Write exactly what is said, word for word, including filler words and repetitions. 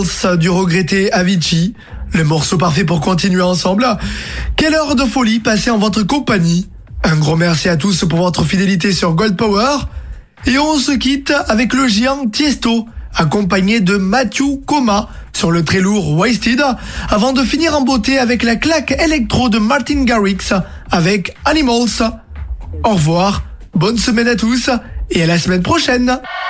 du regretté Avicii, le morceau parfait pour continuer ensemble. Quelle heure de folie passée en votre compagnie. Un gros merci à tous pour votre fidélité sur Gold Power. Et on se quitte avec le géant Tiesto, accompagné de Matthew Koma sur le très lourd Wasted, avant de finir en beauté avec la claque électro de Martin Garrix avec Animals. Au revoir, bonne semaine à tous et à la semaine prochaine.